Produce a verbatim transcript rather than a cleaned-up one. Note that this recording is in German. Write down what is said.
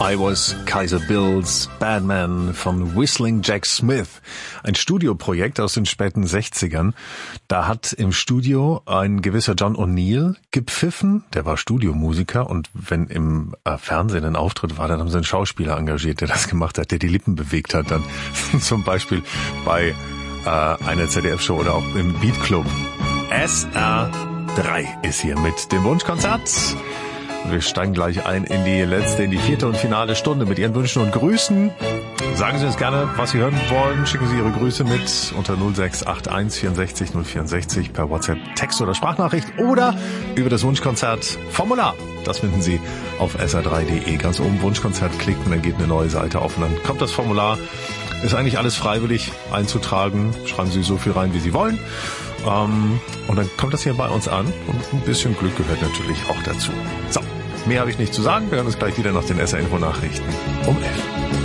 I Was Kaiser Bill's Bad Man von Whistling Jack Smith. Ein Studioprojekt aus den späten sechzigern. Da hat im Studio ein gewisser John O'Neill gepfiffen. Der war Studiomusiker und wenn im äh, Fernsehen ein Auftritt war, dann haben sie einen Schauspieler engagiert, der das gemacht hat, der die Lippen bewegt hat. Dann zum Beispiel bei äh, einer Z D F-Show oder auch im Beat Club. S R drei ist hier mit dem Wunschkonzert. Wir steigen gleich ein in die letzte, in die vierte und finale Stunde mit Ihren Wünschen und Grüßen. Sagen Sie uns gerne, was Sie hören wollen. Schicken Sie Ihre Grüße mit unter null sechs acht eins vierundsechzig null vierundsechzig per WhatsApp, Text oder Sprachnachricht oder über das Wunschkonzert-Formular. Das finden Sie auf S R drei Punkt de. Ganz oben Wunschkonzert klicken, dann geht eine neue Seite auf und dann kommt das Formular. Ist eigentlich alles freiwillig einzutragen. Schreiben Sie so viel rein, wie Sie wollen. Um, und dann kommt das hier bei uns an und ein bisschen Glück gehört natürlich auch dazu. So, mehr habe ich nicht zu sagen. Wir hören uns gleich wieder nach den S R-Info-Nachrichten um elf.